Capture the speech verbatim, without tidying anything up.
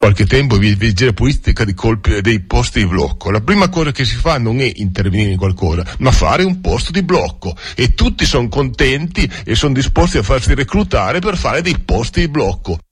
qualche tempo di vigile pulistica di colpi dei posti di blocco. La prima cosa che si fa non è intervenire in qualcosa, ma fare un posto di blocco, e tutti sono contenti e sono disposti a farsi reclutare per fare dei posti di blocco.